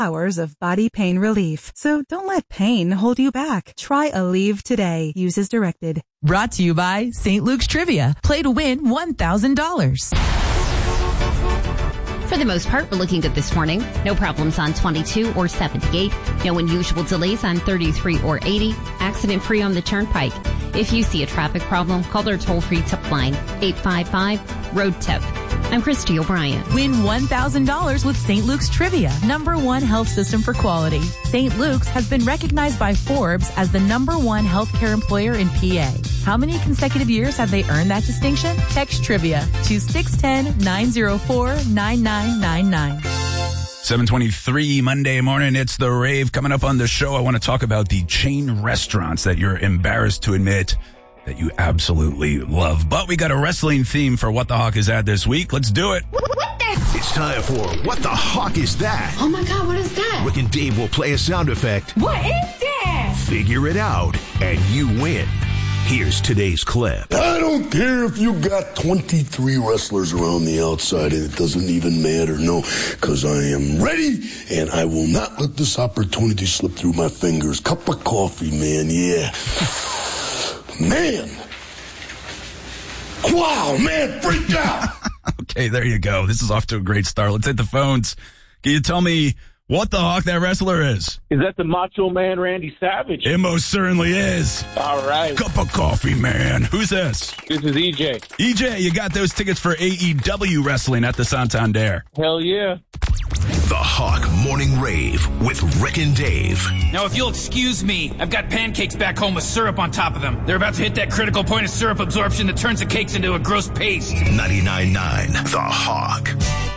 hours of body pain relief. So don't let pain hold you back. Try Aleve today. Use as directed. Brought to you by St. Luke's Trivia. Play to win $1,000. For the most part, we're looking good this morning. No problems on 22 or 78. No unusual delays on 33 or 80. Accident-free on the Turnpike. If you see a traffic problem, call their toll-free tip line, 855-ROAD-TIP. I'm Christy O'Brien. Win $1,000 with St. Luke's Trivia, #1 health system for quality. St. Luke's has been recognized by Forbes as the #1 healthcare employer in PA. How many consecutive years have they earned that distinction? Text Trivia to 610-904-9999. 7:23 Monday morning. It's The Rave. Coming up on the show, I want to talk about the chain restaurants that you're embarrassed to admit that you absolutely love. But we got a wrestling theme for What the Hawk Is That this week. Let's do it. What the? It's time for What the Hawk Is That? Oh my God, what is that? Rick and Dave will play a sound effect. What is that? Figure it out, and you win. Here's today's clip. I don't care if you got 23 wrestlers around the outside, and it doesn't even matter, no, because I am ready, and I will not let this opportunity slip through my fingers. Cup of coffee, man, yeah. Man. Wow, man, freaked out. Okay, there you go. This is off to a great start. Let's hit the phones. Can you tell me what the hawk that wrestler is? Is that the Macho Man Randy Savage? It most certainly is. All right. Cup of coffee, man. Who's this? This is EJ. EJ, you got those tickets for AEW wrestling at the Santander. Hell yeah. The Hawk Morning Rave with Rick and Dave. Now, if you'll excuse me, I've got pancakes back home with syrup on top of them. They're about to hit that critical point of syrup absorption that turns the cakes into a gross paste. 99.9 The Hawk.